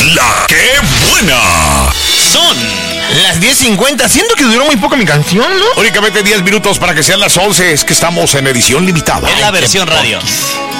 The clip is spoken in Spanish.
La que buena. Son las 10:50. Siento que duró muy poco mi canción, ¿no? Únicamente 10 minutos para que sean las 11. Es que estamos en edición limitada. en la versión radio.